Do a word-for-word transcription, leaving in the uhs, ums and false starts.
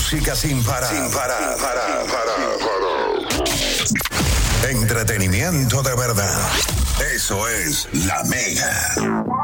música sin parar. Sin parar, parar, parar, parar. Entretenimiento de verdad. Eso es La Mega.